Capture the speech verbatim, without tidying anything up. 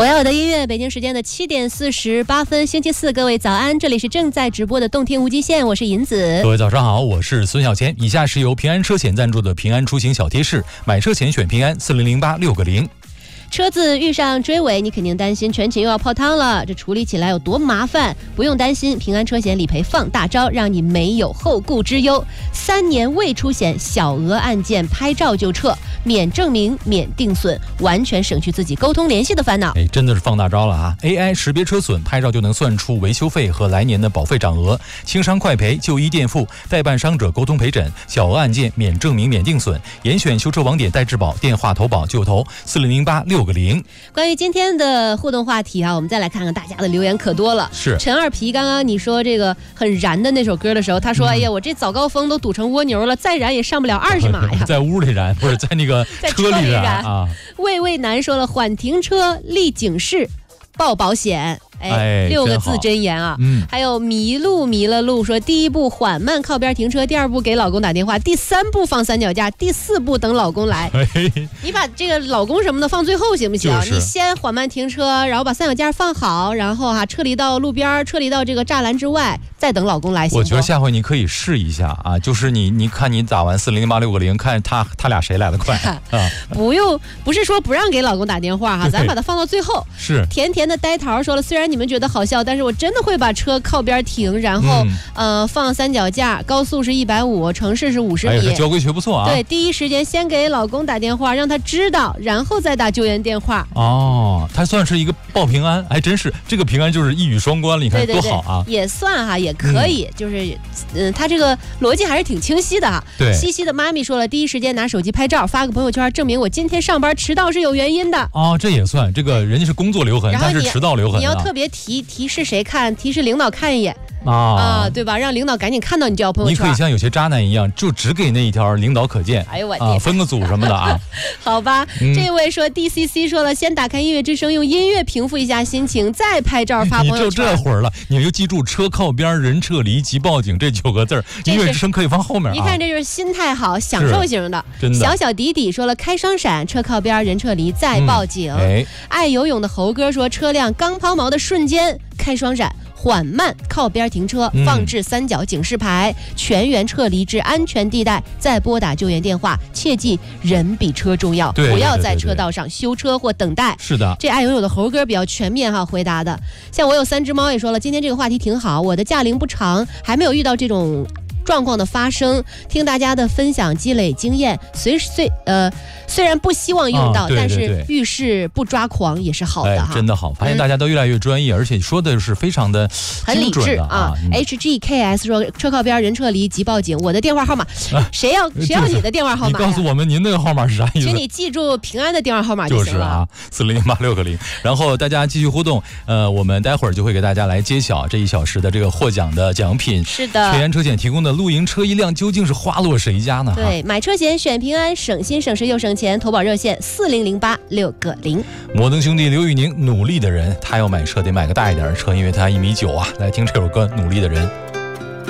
我要我的音乐，北京时间的七点四十八分，星期四，各位早安，这里是正在直播的动听无极限，我是银子。 各位早上好，我是孙小千。以下是由平安车险赞助的平安出行小贴士，买车险选平安，四零零八六个零。 车子遇上追尾，你肯定担心全勤又要泡汤了，这处理起来有多麻烦？不用担心，平安车险理赔放大招，让你没有后顾之忧。三年未出险，小额案件拍照就撤，免证明，免定损，完全省去自己沟通联系的烦恼。 哎，真的是放大招了啊 ！A I 识别车损，拍照就能算出维修费和来年的保费涨额，轻伤快赔，就医垫付，代办伤者沟通陪诊，小额案件免证明，免定损，严选修车网点代质保，电话投保就投四零零八六个零。 关于今天的互动话题啊，我们再来看看大家的留言，可多了。 是陈二皮，刚刚你说这个很燃的那首歌的时候，他说：“嗯、哎呀，我这早高峰都堵成蜗牛了，再燃也上不了二十码呀。” 在屋里燃，不是在那个车里燃啊。 魏魏南说了：“缓停车，立警示，报保险。”哎，六个字真言啊！嗯，还有迷路迷了路说，第一步缓慢靠边停车，第二步给老公打电话，第三步放三脚架，第四步等老公来。哎、你把这个老公什么的放最后行不行？就是、你先缓慢停车，然后把三脚架放好，然后哈、啊、撤离到路边，撤离到这个栅栏之外，再等老公来。 我觉得下回你可以试一下啊，就是你你看你打完四零零八六个零，看他他俩谁来得快啊？ 不用，不是说不让给老公打电话哈，咱把它放到最后。 是甜甜的呆桃说了，虽然你们觉得好笑，但是我真的会把车靠边停，然后、嗯、呃放三脚架，高速是一百五，城市是五十米。 哎，交规学不错啊。 对，第一时间先给老公打电话，让他知道，然后再打救援电话。 哦，他算是一个报平安，还真是这个平安就是一语双关了，你看多好啊！ 也算哈，也可以，嗯、就是嗯、呃，他这个逻辑还是挺清晰的哈。 对， 西西的妈咪说了，第一时间拿手机拍照，发个朋友圈，证明我今天上班迟到是有原因的。 哦，这也算，这个人家是工作留痕，他是迟到留痕、啊。 你要特别提提示谁看，提示领导看一眼。 啊, 啊，对吧？让领导赶紧看到你交朋友圈。 你可以像有些渣男一样，就只给那一条领导可见。 哎呦我啊，分个组什么的啊。 好吧，嗯、这位说 D C C 说了，先打开音乐之声，用音乐平复一下心情，再拍照发朋友圈。 你就这会儿了，你就记住车靠边、人撤离及报警这九个字儿，音乐之声可以放后面、啊。 一看这就是心态好、享受型的。 真的。 小小迪迪说了，开双闪，车靠边，人撤离，再报警。嗯哎、爱游泳的猴哥说，车辆刚抛锚的瞬间开双闪。缓慢靠边停车，放置三角警示牌，嗯、全员撤离至安全地带，再拨打救援电话。切记人比车重要， 对对对对对， 不要在车道上修车或等待。 是的， 这爱游泳的猴哥比较全面哈，回答的。像我有三只猫也说了，今天这个话题挺好，我的驾龄不长，还没有遇到这种状况的发生，听大家的分享积累经验，随虽呃虽然不希望用到， 哦、对对对， 但是遇事不抓狂也是好的哈、 哎，真的好，发现大家都越来越专业，嗯、而且说的是非常的很理智啊。嗯、H G K S 说车靠边人撤离即报警，我的电话号码，啊、谁要谁要你的电话号码？ 你告诉我们您那个号码是啥意思？ 请你记住平安的电话号码就行了。 就是啊，四零零八六个零。然后大家继续互动，呃，我们待会儿就会给大家来揭晓这一小时的这个获奖的奖品。 是的， 平安车险提供的露营车一辆。究竟是花落谁家呢？ 对，买车险选平安，省心省时又省钱。投保热线四零零八六个零。 摩登兄弟刘宇宁，努力的人，他要买车得买个大一点的车，因为他一米九啊。来听这首歌《努力的人》。